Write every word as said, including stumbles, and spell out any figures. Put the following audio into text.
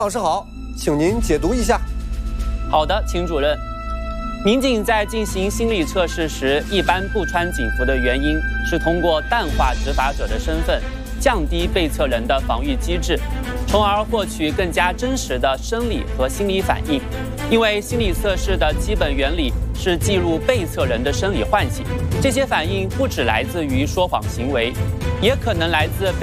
老师好，请您解读一下。 好的，秦主任。民警在进行心理测试时，一般不穿警服的原因是通过淡化执法者的身份，降低被测人的防御机制，从而获取更加真实的生理和心理反应。因为心理测试的基本原理是记录被测人的生理唤醒，这些反应不只来自于说谎行为，也可能来自被